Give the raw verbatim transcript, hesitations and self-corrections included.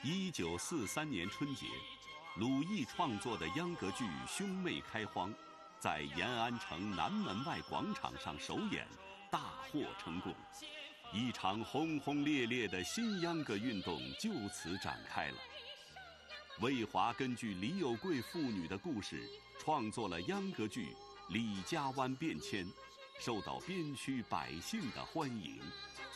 一九四三年春节，鲁艺创作的秧歌剧《兄妹开荒》在延安城南门外广场上首演，大获成功。一场轰轰烈烈的新秧歌运动就此展开了。魏华根据李有贵妇女的故事，创作了秧歌剧《李家湾变迁》，受到边区百姓的欢迎。